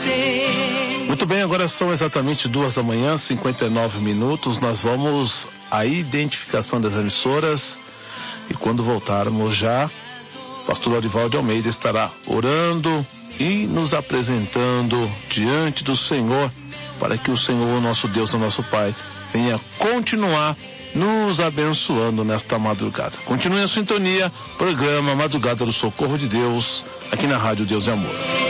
Muito bem, agora são exatamente 2h, 59 minutos. Nós vamos à identificação das emissoras e quando voltarmos já, o pastor Lorivaldo Almeida estará orando e nos apresentando diante do Senhor, para que o Senhor, nosso Deus e nosso Pai, venha continuar nos abençoando nesta madrugada. Continue a sintonia, programa Madrugada do Socorro de Deus, aqui na Rádio Deus e Amor.